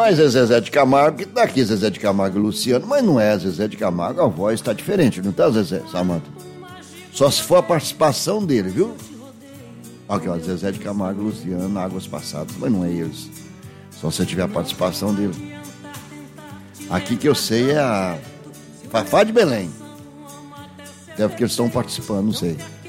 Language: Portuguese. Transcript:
Mas é Zezé de Camargo, que tá aqui Zezé de Camargo e Luciano, mas não é Zezé de Camargo, a voz tá diferente, não tá, Zezé, Samanta? Só se for a participação dele, viu? Aqui, ó, Zezé de Camargo e Luciano, Águas Passadas, mas não é eles. Só se tiver a participação dele. Aqui que eu sei é a Fafá de Belém. Até porque eles estão participando, não sei.